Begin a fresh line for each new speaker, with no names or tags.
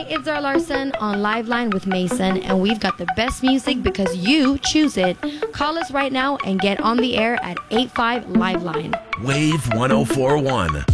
it's Zara Larson on Liveline with Mason, and we've got the best music because you choose it. Call us right now and get on the air at 85 Liveline.
Wave 1041.